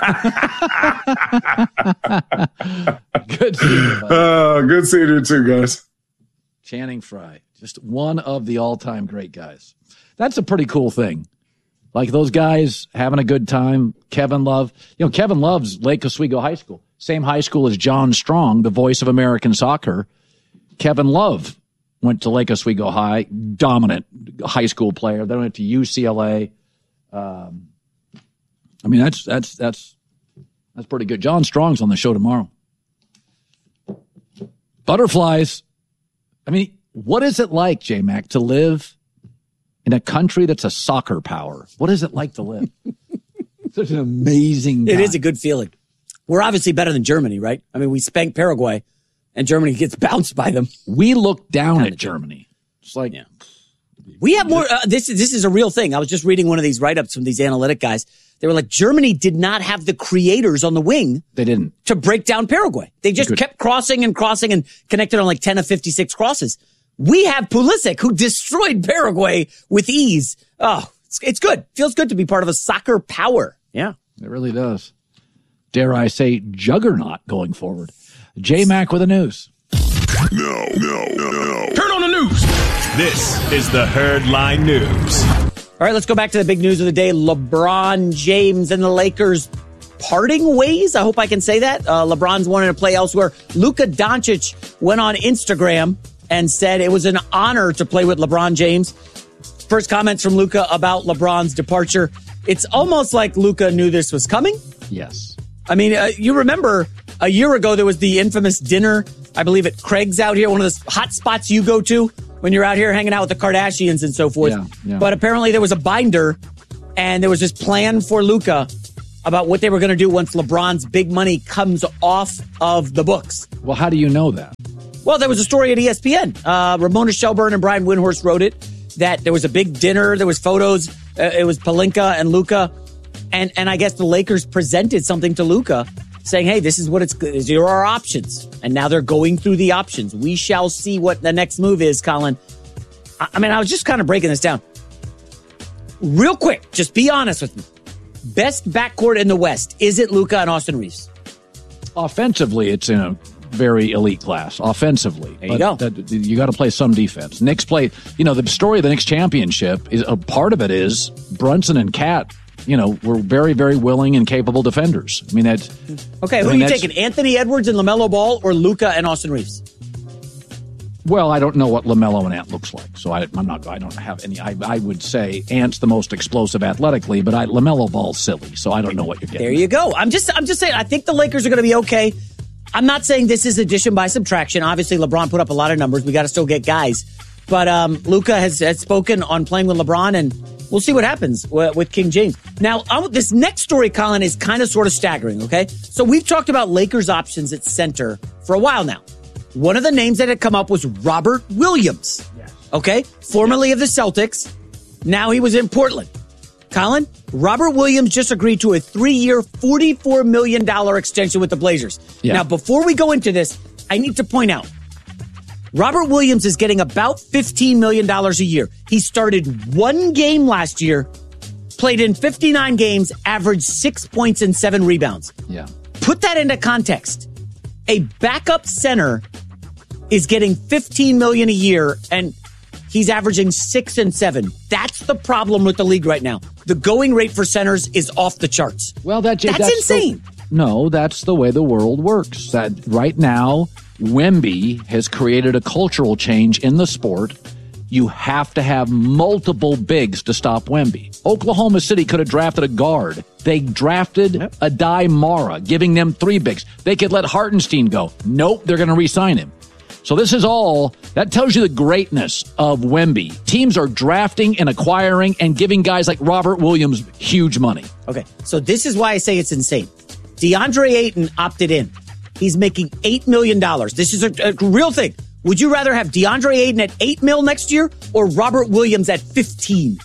Good seeing you, buddy. Good seeing you too, guys. Channing Frye, just one of the all-time great guys. That's a pretty cool thing. Like those guys having a good time. Kevin Love. Kevin Love's Lake Oswego High School. Same high school as John Strong, the voice of American soccer. Kevin Love went to Lake Oswego High, dominant high school player. Then went to UCLA. That's pretty good. John Strong's on the show tomorrow. Butterflies. What is it like, J-Mac, to live in a country that's a soccer power? What is it like to live? Such an amazing time. It is a good feeling. We're obviously better than Germany, right? We spanked Paraguay, and Germany gets bounced by them. We look down at Germany. It's like, we have more. This is a real thing. I was just reading one of these write-ups from these analytic guys. They were like, Germany did not have the creators on the wing. They didn't. To break down Paraguay. They just kept crossing and connected on like 10 of 56 crosses. We have Pulisic, who destroyed Paraguay with ease. Oh, it's good. Feels good to be part of a soccer power. Yeah. It really does. Dare I say, juggernaut going forward. J-Mac with the news. No. Turn on the news. This is the Herd Line News. All right, let's go back to the big news of the day. LeBron James and the Lakers parting ways. I hope I can say that. LeBron's wanting to play elsewhere. Luka Doncic went on Instagram and said it was an honor to play with LeBron James. First comments from Luka about LeBron's departure. It's almost like Luka knew this was coming. Yes. You remember a year ago there was the infamous dinner I believe it. Craig's out here, one of the hot spots you go to when you're out here hanging out with the Kardashians and so forth. Yeah. But apparently there was a binder, and there was this plan for Luka about what they were going to do once LeBron's big money comes off of the books. Well, how do you know that? Well, there was a story at ESPN. Ramona Shelburne and Brian Windhorst wrote it, that there was a big dinner. There was photos. It was Pelinka and Luka. And I guess the Lakers presented something to Luka saying, hey, this is what here are our options. And now they're going through the options. We shall see what the next move is, Colin. I mean, I was just kind of breaking this down. Real quick, just be honest with me. Best backcourt in the West, is it Luka and Austin Reeves? Offensively, it's in a very elite class. Offensively. There you go. You got to play some defense. Knicks play, the story of the Knicks championship, is a part of it is Brunson and Cat, were very, very willing and capable defenders. I mean, that's... Okay, who are you taking? Anthony Edwards and LaMelo Ball or Luka and Austin Reeves? Well, I don't know what LaMelo and Ant looks like, so I don't have any. I would say Ant's the most explosive athletically, but LaMelo Ball's silly, so I don't know what you're getting. There you go. I'm just saying, I think the Lakers are going to be okay. I'm not saying this is addition by subtraction. Obviously, LeBron put up a lot of numbers. We got to still get guys. But Luka has spoken on playing with LeBron, and we'll see what happens with King James. Now, this next story, Colin, is kind of sort of staggering, okay? So we've talked about Lakers options at center for a while now. One of the names that had come up was Robert Williams, okay? Formerly of the Celtics. Now he was in Portland. Colin, Robert Williams just agreed to a 3-year, $44 million extension with the Blazers. Yeah. Now, before we go into this, I need to point out, Robert Williams is getting about $15 million a year. He started one game last year, played in 59 games, averaged 6 points and 7 rebounds. Yeah. Put that into context. A backup center is getting $15 million a year, and he's averaging 6 and 7. That's the problem with the league right now. The going rate for centers is off the charts. Well, that's insane. No, that's the way the world works. That right now, Wemby has created a cultural change in the sport. You have to have multiple bigs to stop Wemby. Oklahoma City could have drafted a guard. They drafted Adai Mara, giving them 3 bigs. They could let Hartenstein go. Nope, they're going to re-sign him. So this is all, that tells you the greatness of Wemby. Teams are drafting and acquiring and giving guys like Robert Williams huge money. Okay, so this is why I say it's insane. DeAndre Ayton opted in. He's making $8 million. This is a real thing. Would you rather have DeAndre Ayton at $8 million next year or Robert Williams at $15 million?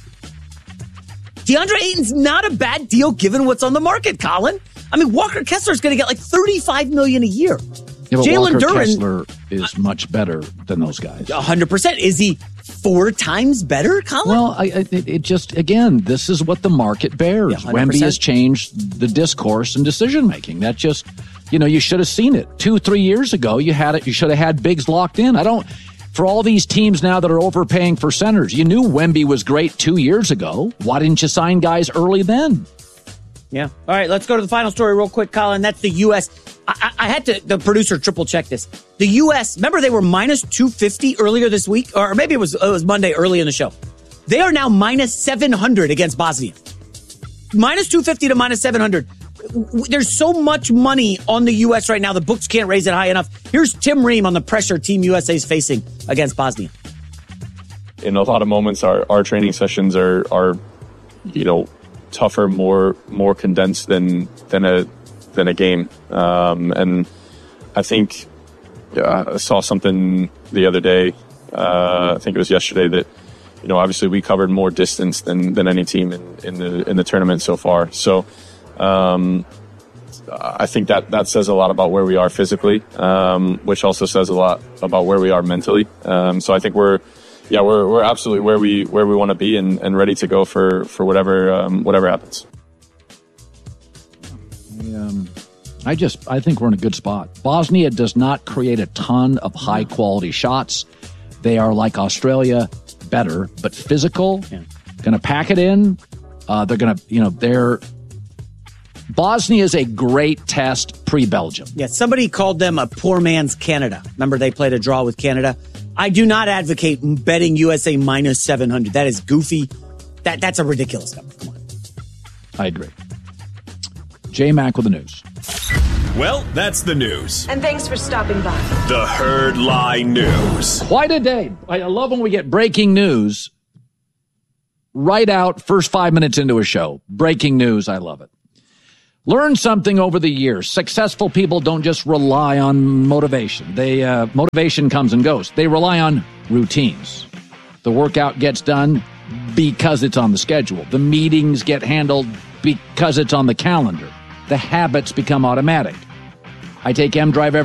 DeAndre Ayton's not a bad deal given what's on the market, Colin. I mean, Walker Kessler's going to get like $35 million a year. Yeah, but Jalen Walker Duren Kessler is much better than those guys. 100%. Is he 4 times better, Colin? Well, it just, again, this is what the market bears. Yeah, Wemby has changed the discourse and decision-making. That just, you should have seen it. 2-3 years ago, you should have had bigs locked in. For all these teams now that are overpaying for centers, you knew Wemby was great 2 years ago. Why didn't you sign guys early then? Yeah. All right, let's go to the final story real quick, Colin. That's the U.S. I had to, the producer, triple check this. The U.S., remember they were minus 250 earlier this week? Or maybe it was Monday early in the show. They are now minus 700 against Bosnia. Minus 250 to minus 700. There's so much money on the U.S. right now, the books can't raise it high enough. Here's Tim Ream on the pressure Team USA is facing against Bosnia. In a lot of moments, our training sessions are tougher, more condensed than a game. And I think I saw something the other day. I think it was yesterday that obviously we covered more distance than any team in the tournament so far. So I think that says a lot about where we are physically, which also says a lot about where we are mentally. So I think we're absolutely where we want to be and ready to go for whatever happens. I think we're in a good spot. Bosnia does not create a ton of high quality shots. They are like Australia, better, but physical. Yeah. Going to pack it in. They're going to, Bosnia is a great test pre-Belgium. Yeah, somebody called them a poor man's Canada. Remember they played a draw with Canada? I do not advocate betting USA minus 700. That is goofy. That's a ridiculous number. Come on. I agree. J-Mac with the news. Well, that's the news. And thanks for stopping by. The Herd Lie News. Quite a day. I love when we get breaking news right out first 5 minutes into a show. Breaking news. I love it. Learn something over the years. Successful people don't just rely on motivation. Motivation comes and goes. They rely on routines. The workout gets done because it's on the schedule. The meetings get handled because it's on the calendar. The habits become automatic. I take M-Drive every